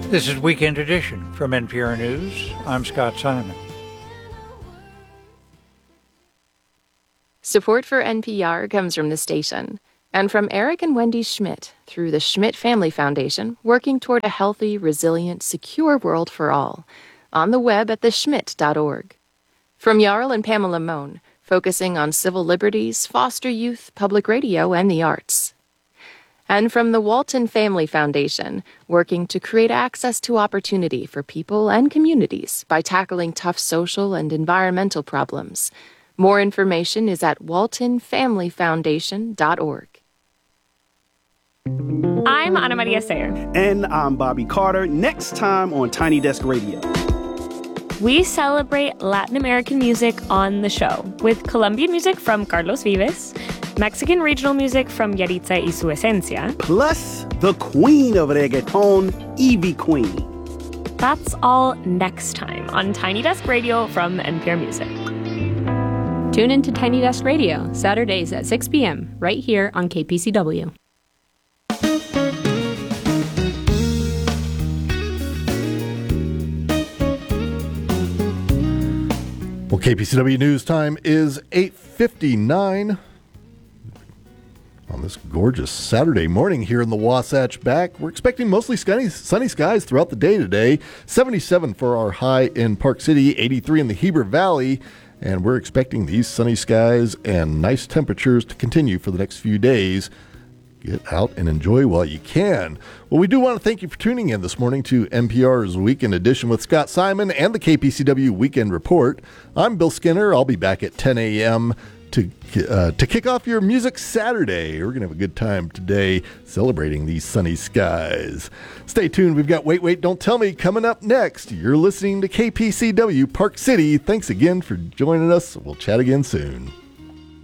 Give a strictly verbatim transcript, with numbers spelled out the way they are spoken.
This is Weekend Edition from N P R News. I'm Scott Simon. Support for N P R comes from the station and from Eric and Wendy Schmidt through the Schmidt Family Foundation, working toward a healthy, resilient, secure world for all. On the web at the schmidt dot org. From Jarl and Pamela Mohn, focusing on civil liberties, foster youth, public radio, and the arts. And from the Walton Family Foundation, working to create access to opportunity for people and communities by tackling tough social and environmental problems. More information is at walton family foundation dot org. I'm Ana Maria Sayer. And I'm Bobby Carter. Next time on Tiny Desk Radio. We celebrate Latin American music on the show with Colombian music from Carlos Vives, Mexican regional music from Yaritza y Su Esencia, plus the queen of reggaeton, Ivy Queen. That's all next time on Tiny Desk Radio from N P R Music. Tune in to Tiny Desk Radio, Saturdays at six p.m., right here on K P C W. Well, K P C W News time is eight fifty-nine on this gorgeous Saturday morning here in the Wasatch Back. We're expecting mostly sunny, sunny skies throughout the day today. seventy-seven for our high in Park City, eighty-three in the Heber Valley, and we're expecting these sunny skies and nice temperatures to continue for the next few days. Get out and enjoy while you can. Well, we do want to thank you for tuning in this morning to N P R's Weekend Edition with Scott Simon and the K P C W Weekend Report. I'm Bill Skinner. I'll be back at ten a.m. to uh, to kick off your Music Saturday. We're going to have a good time today celebrating these sunny skies. Stay tuned. We've got Wait, Wait, Don't Tell Me coming up next. You're listening to K P C W Park City. Thanks again for joining us. We'll chat again soon.